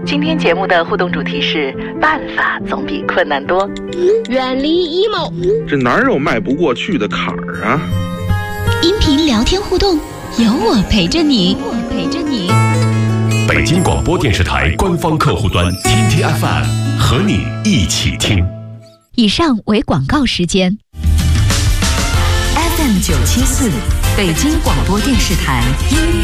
今天节目的互动主题是办法总比困难多， 远离 emo， 这哪有迈不过去的坎儿啊？ 音频聊天互动，有我陪着你， 北京广播电视台官方客户端 TTFM 和你一起听。 以上为广告时间。 FM 974，北京广播电视台音乐